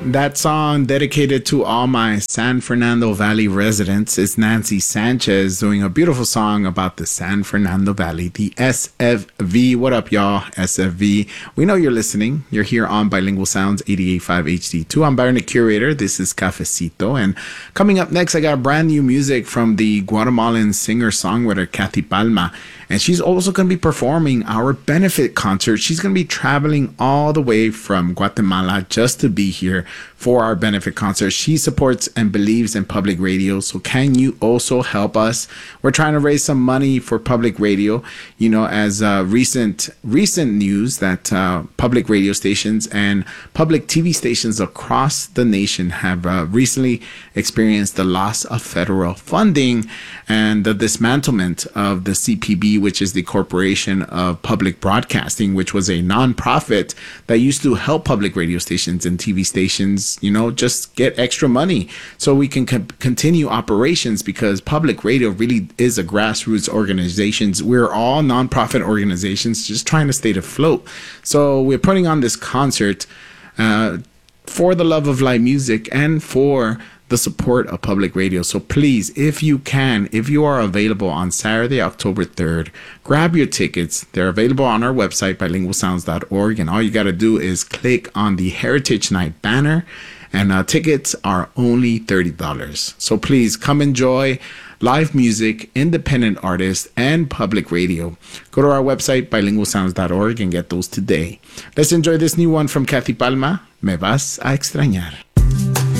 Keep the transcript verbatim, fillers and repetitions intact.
That song dedicated to all my San Fernando Valley residents is Nancy Sanchez doing a beautiful song about the San Fernando Valley, the S F V. What up, y'all? S F V. We know you're listening. You're here on Bilingual Sounds eighty-eight point five H D two. I'm Byron, the curator. This is Cafecito. And coming up next, I got brand new music from the Guatemalan singer-songwriter Kathy Palma. And she's also going to be performing our benefit concert. She's going to be traveling all the way from Guatemala just to be here for our benefit concert. She supports and believes in public radio. So can you also help us? We're trying to raise some money for public radio. You know, as uh, recent recent news that uh, public radio stations and public T V stations across the nation have uh, recently experienced the loss of federal funding and the dismantlement of the C P B, which is the Corporation of Public Broadcasting, which was a nonprofit that used to help public radio stations and T V stations, you know, just get extra money so we can co- continue operations, because public radio really is a grassroots organization. We're all nonprofit organizations just trying to stay afloat. So we're putting on this concert uh, for the love of live music and for the support of public radio. So please, if you can, if you are available on Saturday, October third, grab your tickets. They're available on our website, bilingual sounds dot org. And all you got to do is click on the Heritage Night banner, and uh, tickets are only thirty dollars. So please come enjoy live music, independent artists, and public radio. Go to our website, bilingual sounds dot org, and get those today. Let's enjoy this new one from Kathy Palma, Me Vas a Extrañar.